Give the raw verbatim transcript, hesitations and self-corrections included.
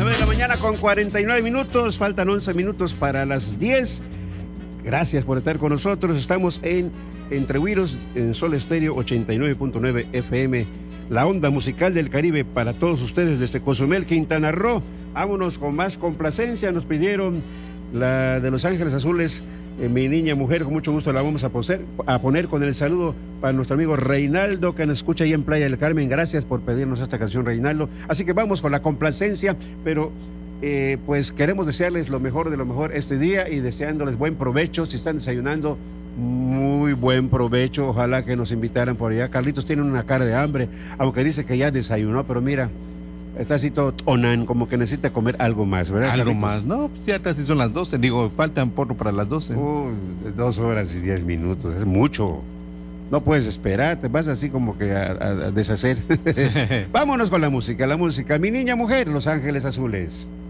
nueve de la mañana con cuarenta y nueve minutos, faltan once minutos para las diez. Gracias por estar con nosotros. Estamos en Entre Huiros, en Sol Estéreo ochenta y nueve punto nueve F M, la onda musical del Caribe para todos ustedes desde Cozumel, Quintana Roo. Vámonos con más complacencia. Nos pidieron la de Los Ángeles Azules, eh, Mi Niña Mujer. Con mucho gusto la vamos a, poser, a poner con el saludo para nuestro amigo Reinaldo, que nos escucha ahí en Playa del Carmen. Gracias por pedirnos esta canción, Reinaldo. Así que vamos con la complacencia, pero eh, pues queremos desearles lo mejor de lo mejor este día y deseándoles buen provecho. Si están desayunando, muy buen provecho. Ojalá que nos invitaran por allá. Carlitos tiene una cara de hambre, aunque dice que ya desayunó, pero mira, está así todo tonán, como que necesita comer algo más, ¿verdad, Algo Carlitos? más, no, pues ya casi son las doce, digo, faltan porro para las doce. Uh, dos horas y diez minutos, es mucho. No puedes esperar, te vas así como que a, a, a deshacer. Vámonos con la música, la música. Mi Niña Mujer, Los Ángeles Azules.